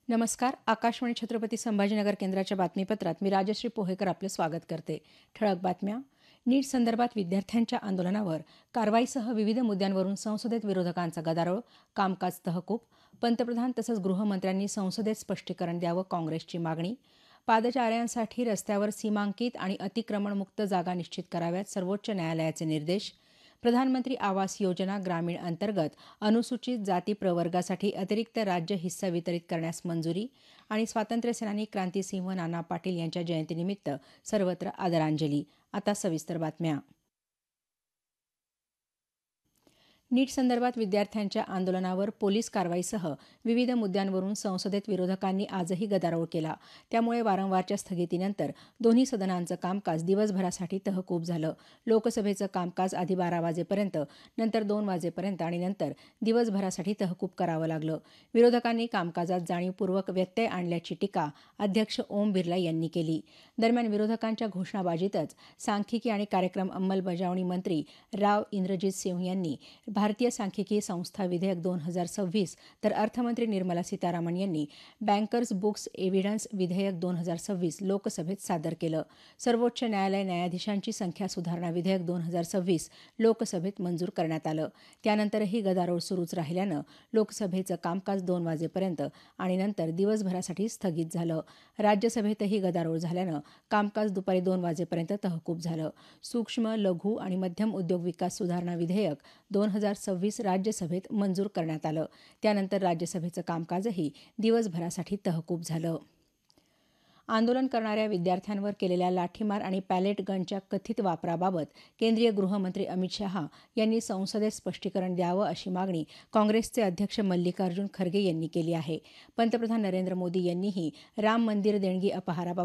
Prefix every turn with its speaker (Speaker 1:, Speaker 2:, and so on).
Speaker 1: नमस्कार. आकाशवाणी छत्रपती संभाजीनगर केंद्राच्या बातमीपत्रात मी राजश्री पोहेकर आपले स्वागत करते. ठळक बातम्या. नीट संदर्भात विद्यार्थ्यांच्या आंदोलनावर कारवाईसह विविध मुद्द्यांवरून संसदेत विरोधकांचा गदारोळ, कामकाज तहकूब. पंतप्रधान तसंच गृहमंत्र्यांनी संसदेत स्पष्टीकरण द्यावं, काँग्रेसची मागणी. पादचाऱ्यांसाठी रस्त्यावर सीमांकित आणि अतिक्रमणमुक्त जागा निश्चित कराव्यात, सर्वोच्च न्यायालयाचे निर्देश. प्रधानमंत्री आवास योजना ग्रामीण अंतर्गत अनुसूचित जाती प्रवर्गासाठी अतिरिक्त राज्य हिस्सा वितरित करण्यास मंजुरी. आणि स्वातंत्र्यसेनानी क्रांतिसिंह नाना पाटील यांच्या जयंतीनिमित्त सर्वत्र आदरांजली. आता सविस्तर बातम्या. नीट संदर्भात विद्यार्थ्यांच्या आंदोलनावर पोलीस कारवाईसह विविध मुद्द्यांवरून संसदेत विरोधकांनी आजही गदारोळ केला. त्यामुळे वारंवारच्या स्थगितीनंतर दोन्ही सदनांचं कामकाज दिवसभरासाठी तहकूब झालं. लोकसभेचं कामकाज आधी 12 वाजेपर्यंत, नंतर 2 वाजेपर्यंत आणि नंतर दिवसभरासाठी तहकूब करावं लागलं. विरोधकांनी कामकाजात जाणीवपूर्वक व्यत्यय आणल्याची टीका अध्यक्ष ओम बिर्ला यांनी केली. दरम्यान विरोधकांच्या घोषणाबाजीतच सांख्यिकी आणि कार्यक्रम अंमलबजावणी मंत्री राव इंद्रजित सिंह यांनी भारतीय सांख्यिकी संस्था विधेयक 2026 तर अर्थमंत्री निर्मला सीतारामन यांनी बँकर्स बुक्स एव्हिडन्स विधेयक 2026 लोकसभेत सादर केलं. सर्वोच्च न्यायालय न्यायाधीशांची संख्या सुधारणा विधेयक 2026 लोकसभेत मंजूर करण्यात आलं. त्यानंतरही गदारोळ सुरूच राहिल्यानं लोकसभेचं कामकाज 2 वाजेपर्यंत आणि नंतर दिवसभरासाठी स्थगित झालं. राज्यसभेतही गदारोळ झाल्यानं कामकाज दुपारी 2 वाजेपर्यंत तहकूब झालं. सूक्ष्म, लघु आणि मध्यम उद्योग विकास सुधारणा विधेयक 2026 राज्यसभेत मंजूर करण्यात आलं. त्यानंतर राज्यसभेचं कामकाजही दिवसभरासाठी तहकूब झालं. आंदोलन करणाऱ्या विद्यार्थ्यांवर केलेल्या लाठीमार आणि पॅलेट गनच्या कथित वापराबाबत केंद्रीय गृहमंत्री अमित शहा यांनी संसदेत स्पष्टीकरण द्यावं, अशी मागणी काँग्रेसचे अध्यक्ष मल्लिकार्जुन खरगे यांनी केली आहे. पंतप्रधान नरेंद्र मोदी यांनीही राम मंदिर देणगी अपहाराबाबत